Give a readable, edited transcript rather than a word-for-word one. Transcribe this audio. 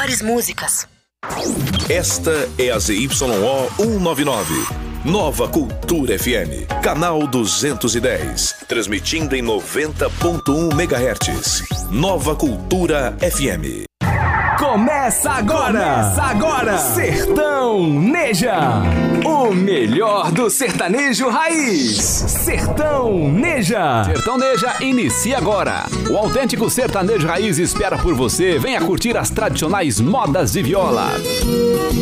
melhores músicas. Esta é a ZYO 199. Nova Cultura FM, canal 210, transmitindo em 90.1 MHz. Nova Cultura FM. Começa agora! Sertão Neja, o melhor do sertanejo raiz. Sertão Neja. Sertão Neja inicia agora. O autêntico sertanejo raiz espera por você. Venha curtir as tradicionais modas de viola.